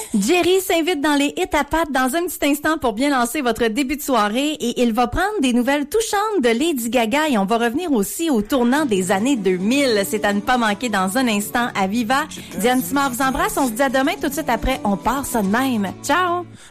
Jerry s'invite dans les hits à pattes dans un petit instant pour bien lancer votre début de soirée et il va prendre des nouvelles touchantes de Lady Gaga et on va revenir aussi au tournant des années 2000. C'est à ne pas manquer dans un instant à Viva. Diane Simard vous embrasse. On se dit à demain tout de suite après. On part ça de même. Ciao!